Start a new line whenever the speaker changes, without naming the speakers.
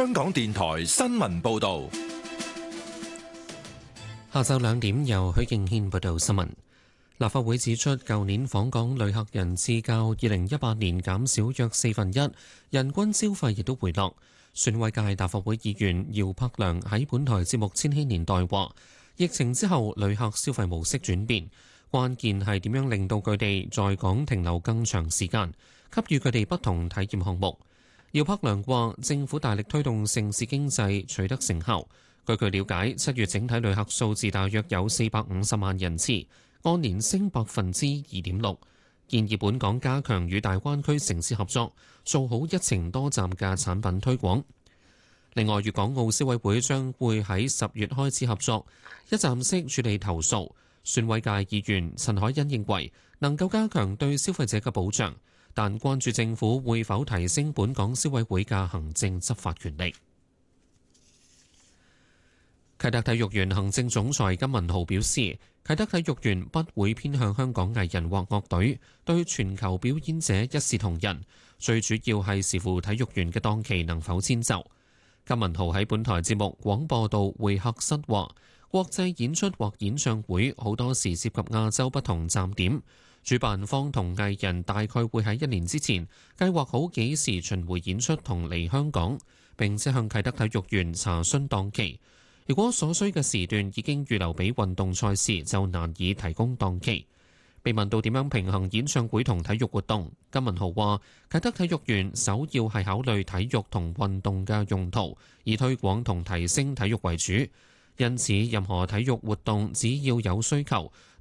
香港電台新聞報道。
下晝2點由許敬軒報道新聞。立法會指出，舊年訪港旅客人次較2018年減少約1/4，人均消費亦都回落。選委界立法會議員姚柏良喺本台節目《千禧年代》話，疫情之後旅客消費模式轉變，關鍵係點樣令到佢哋在港停留更長時間，給予佢哋不同體驗項目。姚柏良話，政府大力推動盛事經濟取得成效。據佢了解，7月整體旅客數字大約有450萬人次，按年升2.6%。建議本港加強與大灣區城市合作，做好一程多站嘅產品推廣。另外，粵港澳消委會將會喺10月開始合作，一站式處理投訴。選委界議員陳凱欣認為能夠加強對消費者嘅保障，但關注政府會否提升本港消委會嘅行政執法權力。啟德體育園行政總裁金文豪表示，啟德體育園不會偏向香港藝人或樂隊，對全球表演者一視同仁，最主要係視乎體育園嘅檔期能否遷就。金文豪喺本台節目廣播道會客室話，國際演出或演唱會好多時涉及亞洲不同站點，主辦方同藝人大概會喺1年之前計劃好幾時巡迴演出同嚟香港，並且向啟德體育園查詢檔期。如果所需嘅時段已經預留俾運動賽事，就難以提供檔期。被問到點樣平衡演唱會同體育活動，金文豪話：啟德體育園首要係考慮體育同運動嘅用途，以推廣同提升體育為主。因此，任何體育活動只要有需求，